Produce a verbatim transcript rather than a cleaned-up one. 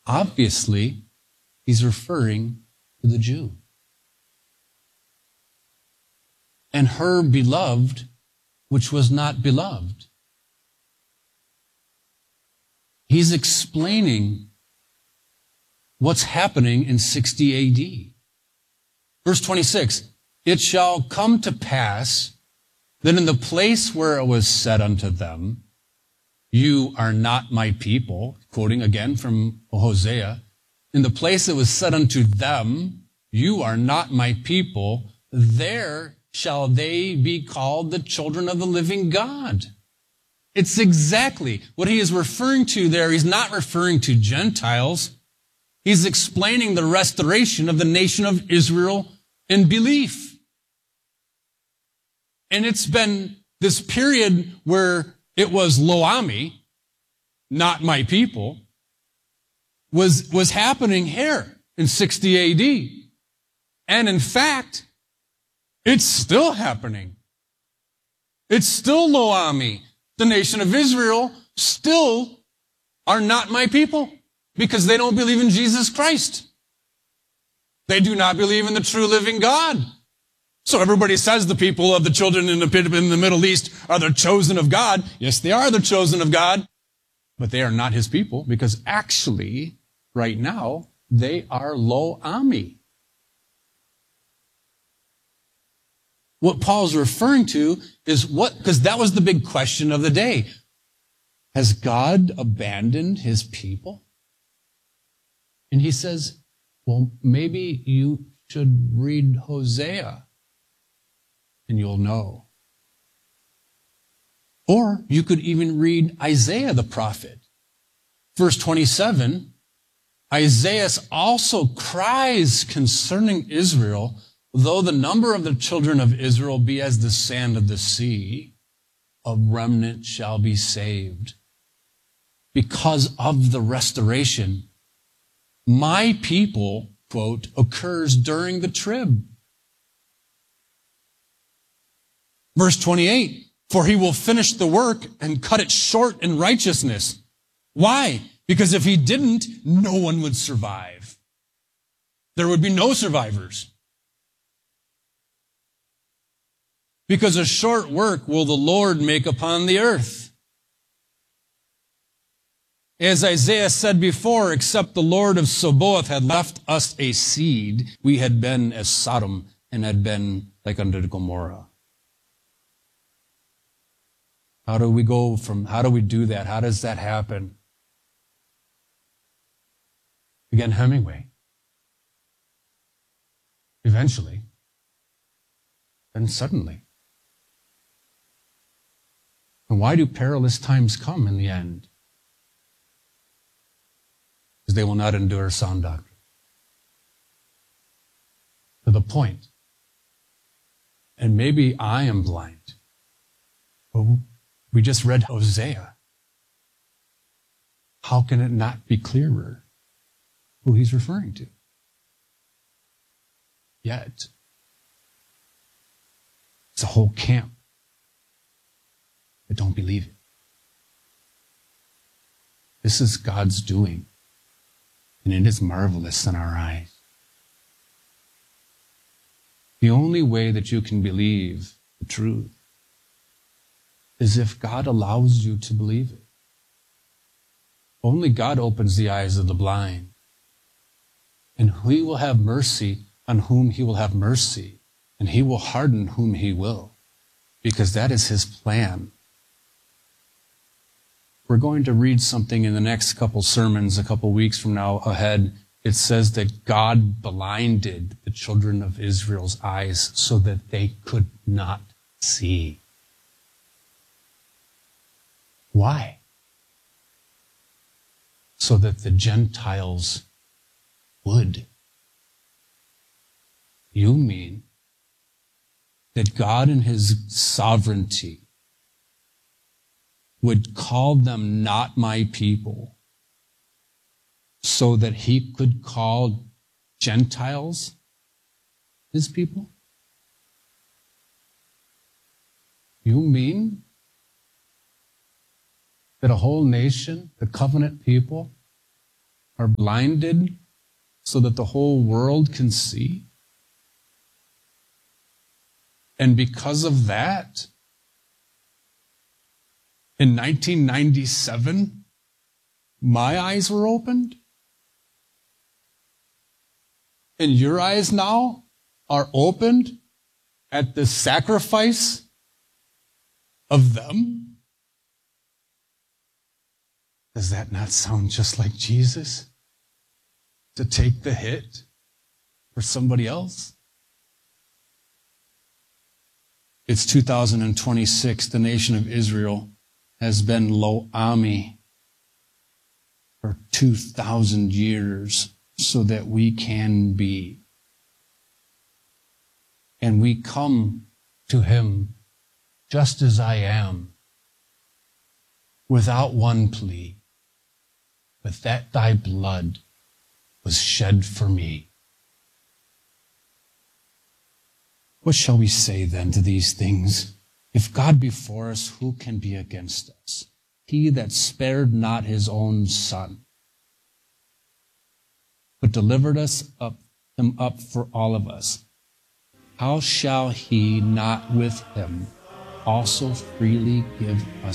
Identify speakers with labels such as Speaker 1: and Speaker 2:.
Speaker 1: Obviously, he's referring to the Jew. And her beloved, which was not beloved. He's explaining what's happening in sixty A D. Verse twenty-six, it shall come to pass that in the place where it was said unto them, you are not my people, quoting again from Hosea, in the place that was said unto them, you are not my people, there shall they be called the children of the living God. It's exactly what he is referring to there. He's not referring to Gentiles. He's explaining the restoration of the nation of Israel in belief. And it's been this period where it was Lo Ami, not my people, was, was happening here in sixty A D. And in fact, it's still happening. It's still Lo Ami. The nation of Israel still are not my people because they don't believe in Jesus Christ. They do not believe in the true living God. So everybody says the people of the children in the, in the Middle East are the chosen of God. Yes, they are the chosen of God, but they are not his people because actually, right now, they are Lo Ami. What Paul's referring to is what, because that was the big question of the day. Has God abandoned his people? And he says, well, maybe you should read Hosea and you'll know. Or you could even read Isaiah the prophet. Verse twenty-seven, Isaiah also cries concerning Israel, though the number of the children of Israel be as the sand of the sea, a remnant shall be saved. Because of the restoration, my people, quote, occurs during the trib. Verse twenty-eight, for he will finish the work and cut it short in righteousness. Why? Because if he didn't, no one would survive. There would be no survivors. Because a short work will the Lord make upon the earth. As Isaiah said before, except the Lord of Sabaoth had left us a seed, we had been as Sodom and had been like unto Gomorrah. How do we go from, how do we do that? How does that happen? Again, Hemingway. Eventually. Then suddenly. And why do perilous times come in the end? Because they will not endure sound doctrine. To the point. And maybe I am blind. But we just read Hosea. How can it not be clearer who he's referring to? Yet, it's a whole camp that don't believe it. This is God's doing, and it is marvelous in our eyes. The only way that you can believe the truth is if God allows you to believe it. Only God opens the eyes of the blind. And he will have mercy on whom he will have mercy. And he will harden whom he will. Because that is his plan. We're going to read something in the next couple sermons, a couple weeks from now ahead. It says that God blinded the children of Israel's eyes so that they could not see. Why? So that the Gentiles would. You mean that God in his sovereignty would call them not my people so that he could call Gentiles his people? You mean that a whole nation, the covenant people, are blinded so that the whole world can see. And because of that, in nineteen ninety-seven, my eyes were opened. And your eyes now are opened at the sacrifice of them. Does that not sound just like Jesus? To take the hit for somebody else? It's two thousand twenty-six. The nation of Israel has been Lo Ami for two thousand years so that we can be. And we come to him just as I am, without one plea, but that thy blood was shed for me. What shall we say then to these things? If God be for us, who can be against us? He that spared not his own son, but delivered us up, him up for all of us, how shall he not with him also freely give us